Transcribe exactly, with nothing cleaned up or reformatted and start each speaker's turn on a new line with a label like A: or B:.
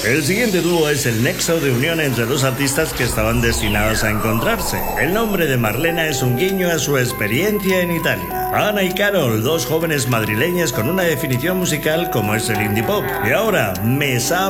A: El siguiente dúo es el nexo de unión entre dos artistas que estaban destinados a encontrarse. El nombre de Marlena es un guiño a su experiencia en Italia. Ana y Carol, dos jóvenes madrileñas con una definición musical como es el indie pop. Y ahora, Me Sa